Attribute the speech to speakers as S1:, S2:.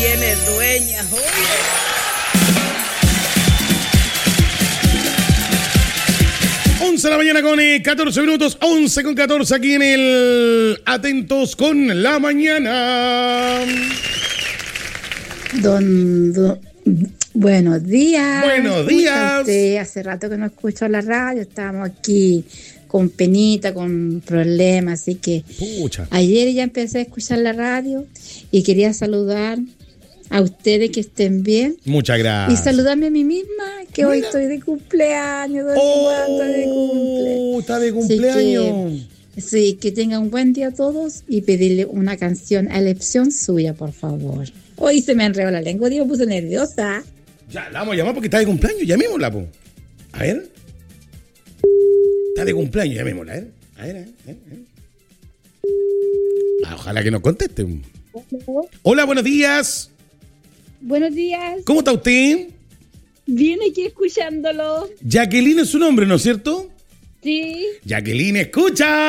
S1: tiene dueña, oye.
S2: 11 de la mañana con 14 minutos, 11 con 14 aquí en el Atentos con la Mañana.
S3: Buenos días.
S2: Buenos días.
S3: Usted? Hace rato que no escucho la radio, estábamos aquí con penita, con problemas, así que
S2: Pucha.
S3: ayer ya empecé a escuchar la radio y quería saludar a ustedes, que estén bien.
S2: Muchas gracias.
S3: Y saludarme a mí misma, que hoy estoy de cumpleaños.
S2: Está de cumpleaños.
S3: Sí, que tengan un buen día a todos y pedirle una canción a elección suya, por favor. Hoy se me enredó la lengua, me puse nerviosa.
S2: Ya, la vamos a llamar porque está de cumpleaños, llamémosla, po. A ver. Está de cumpleaños, llamémosla, a ver. Ojalá que nos conteste. Hola, buenos días.
S4: Buenos días.
S2: ¿Cómo está usted?
S4: Bien, aquí escuchándolo.
S2: Jacqueline es su nombre, ¿no es cierto?
S4: Sí.
S2: Jacqueline, escucha.